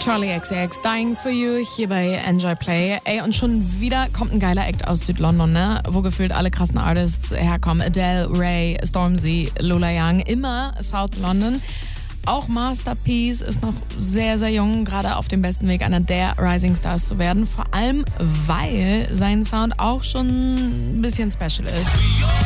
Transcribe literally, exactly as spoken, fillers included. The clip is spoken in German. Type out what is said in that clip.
Charlie X C X, Dying for You, hier bei Enjoy Play. Ey, und schon wieder kommt ein geiler Act aus Südlondon, ne? Wo gefühlt alle krassen Artists herkommen. Adele, Ray, Stormzy, Lola Young, immer South London. Auch Master P ist noch sehr, sehr jung, gerade auf dem besten Weg, einer der Rising Stars zu werden. Vor allem, weil sein Sound auch schon ein bisschen special ist.